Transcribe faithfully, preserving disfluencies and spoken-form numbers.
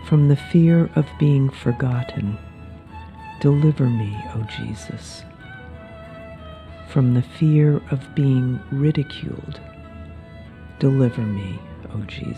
From the fear of being forgotten, deliver me, O Jesus. From the fear of being ridiculed, deliver me, O Jesus.